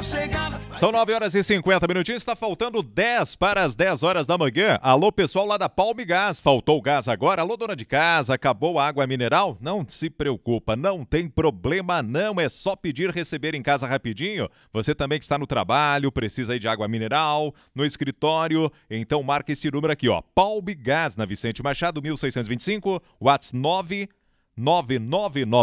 São 9h50, está faltando 10 para as 10 horas da manhã. Alô, pessoal lá da Palme Gás, faltou gás agora? Alô, dona de casa, acabou a água mineral? Não se preocupa, não tem problema não, é só pedir receber em casa rapidinho. Você também que está no trabalho, precisa aí de água mineral, no escritório, então marca esse número aqui, ó, Palme Gás, na Vicente Machado, 1625, WhatsApp 99999